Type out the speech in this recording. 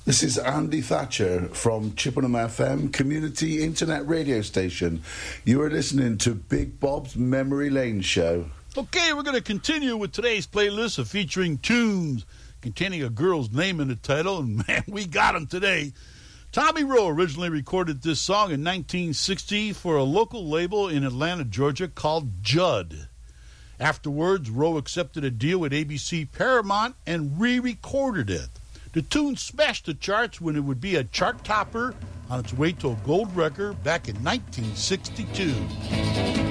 This is Andy Thatcher from Chippenham FM, community internet radio station. You are listening to Big Bob's Memory Lane Show. Okay, we're going to continue with today's playlist of featuring tunes containing a girl's name in the title, and man, we got them today. Tommy Roe originally recorded this song in 1960 for a local label in Atlanta, Georgia called Judd. Afterwards, Roe accepted a deal with ABC Paramount and re-recorded it. The tune smashed the charts when it would be a chart topper on its way to a gold record back in 1962.